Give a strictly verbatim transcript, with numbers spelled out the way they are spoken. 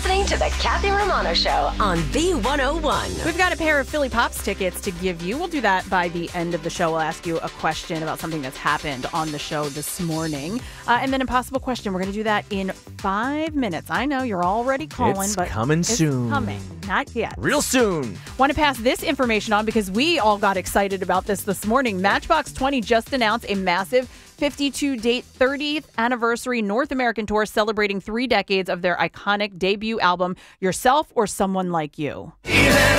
listening to the Kathy Romano Show on B one oh one. We've got a pair of Philly Pops tickets to give you. We'll do that by the end of the show. We'll ask you a question about something that's happened on the show this morning. Uh, and then Impossible Question. We're going to do that in five minutes. I know you're already calling, It's but coming it's soon. coming. Not yet. Real soon. Want to pass this information on because we all got excited about this this morning. Matchbox twenty just announced a massive fifty-two date thirtieth anniversary North American tour celebrating three decades of their iconic debut album, Yourself or Someone Like You. Even